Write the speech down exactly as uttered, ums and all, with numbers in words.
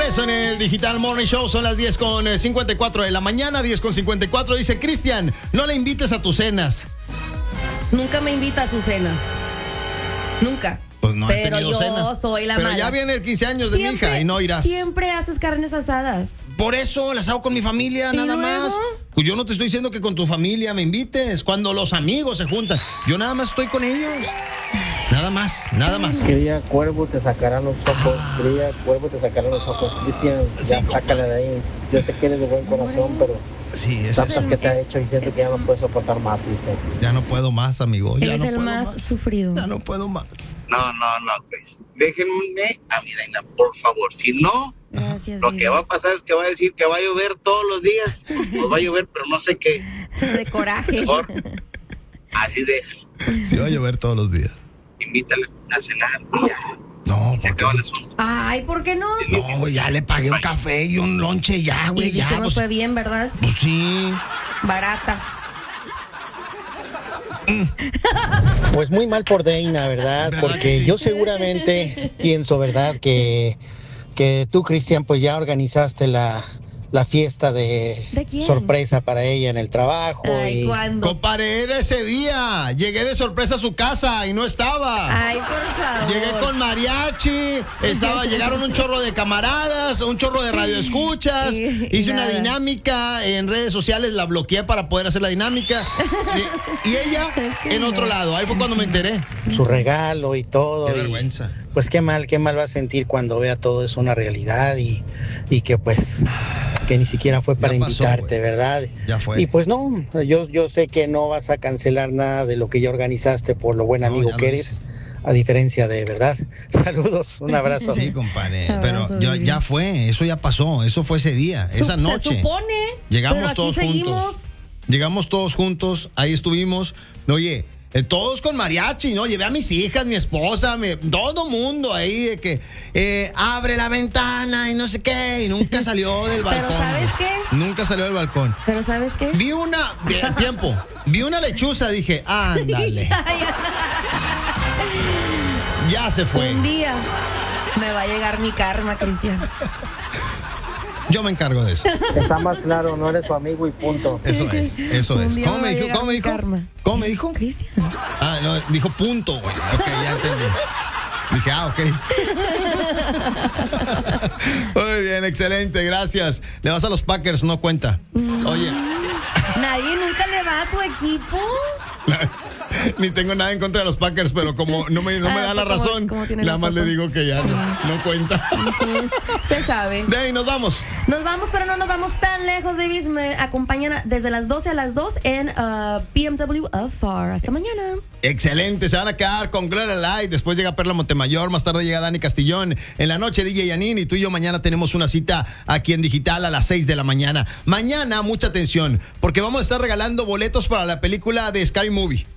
regreso en el Digital Morning Show. Son las diez con cincuenta y cuatro de la mañana. diez con cincuenta y cuatro. Dice Cristian, no le invites a tus cenas. Nunca me invita a sus cenas. Nunca. Pues no he Pero tenido yo cenas. soy la Pero mala. ya viene el quince años de Siempre- mi hija y no irás. Siempre haces carnes asadas. Por eso las hago con mi familia, ¿Y nada luego? más. Pues yo no te estoy diciendo que con tu familia me invites. Cuando los amigos se juntan, yo nada más estoy con ellos. Nada más, nada más. Cría cuervo, te sacarán los ojos. Cría cuervo, te sacarán los ojos. Cristian, ya Sí. sácala de ahí. Yo sé que eres de buen corazón, pero Sí, es tanto eso. que te ha hecho y siento que ya no puedes soportar más, Cristian. Ya no puedo más, amigo. Ya Él es no el puedo más, sufrido. Ya no puedo más. No, no, no, pues. Déjenme a mi Daina, por favor. Si no, Gracias, lo baby. que va a pasar es que va a decir que va a llover todos los días. Pues va a llover, pero no sé qué. De coraje. Mejor, así déjenlo. Sí va a llover todos los días. Invítala a cenar y ya. No, Se ¿por qué? acaba el asunto. Ay, ¿por qué no? No, güey, ya le pagué un café y un lonche ya, Y güey, vi ya. que me Pues, fue bien, ¿verdad? pues sí. Barata. Pues muy mal por Deina, ¿verdad? ¿Verdad Porque que sí? yo seguramente pienso, ¿verdad? Que, que tú, Cristian, pues ya organizaste la, la fiesta de, ¿De quién? sorpresa para ella en el trabajo. Ay, y ¿cuándo? Comparé era ese día. Llegué de sorpresa a su casa y no estaba. Ay, por favor. Llegué con mariachi, estaba, llegaron un chorro de camaradas, un chorro de radioescuchas, Y- y hice una nada. dinámica en redes sociales, la bloqueé para poder hacer la dinámica. Y, y ella Qué en otro mal. lado, ahí fue cuando me enteré. su regalo y todo. Qué y, vergüenza. pues qué mal, qué mal va a sentir cuando vea todo eso una realidad y, y que pues que ni siquiera fue para Ya pasó, invitarte, güey. ¿verdad? Ya fue. Y pues no, yo, yo sé que no vas a cancelar nada de lo que ya organizaste por lo buen No, amigo ya que lo eres, a diferencia de, ¿verdad? Saludos, un abrazo. Sí, compadre, Abrazo, pero ya, baby. ya fue, eso ya pasó, eso fue ese día, Su- esa noche. Se supone. Llegamos pero aquí todos seguimos. juntos. Llegamos todos juntos, ahí estuvimos. Oye, eh, todos con mariachi, ¿no? Llevé a mis hijas, mi esposa, mi- todo mundo ahí de que eh, abre la ventana y no sé qué, y nunca salió del Pero balcón. ¿sabes qué? Nunca salió del balcón. Pero ¿sabes qué? Vi una, bien, tiempo, vi una lechuza, dije, ándale, ya se fue. Un día me va a llegar mi karma, Cristian. Yo me encargo de eso. Está más claro, no eres su amigo y punto. Eso es, eso Un es. día ¿Cómo me me va a dijo? llegar ¿Cómo me mi dijo? karma. ¿Cómo me dijo? Cristian. Ah, no, dijo punto, güey. Ok, ya entendí. Dije, ah, ok. Muy bien, excelente, gracias. Le vas a los Packers, no cuenta. Oye, Nadie nunca le va a tu equipo. ni tengo nada en contra de los Packers, pero como no me, no me Ah, da la como- razón, como tiene nada la más le foto. digo que ya no, no cuenta. Se sabe. De ahí nos vamos. Nos vamos, pero no nos vamos tan lejos, babies. Me acompañan a- desde las doce a las dos en uh, B M W Afar. Hasta mañana. Excelente, se van a quedar con Gloria Light. Después llega Perla Montemayor, más tarde llega Dani Castillón. En la noche D J Yanin y tú y yo mañana tenemos una cita aquí en Digital a las seis de la mañana. Mañana, mucha atención, porque vamos a estar regalando boletos para la película de Scary Movie.